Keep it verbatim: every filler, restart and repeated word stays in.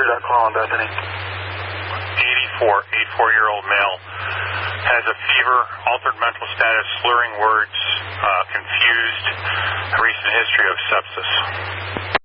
that call on Bethany? eighty-four, eighty-four-year-old male. Has a fever, altered mental status, slurring words, uh, confused, a recent history of sepsis.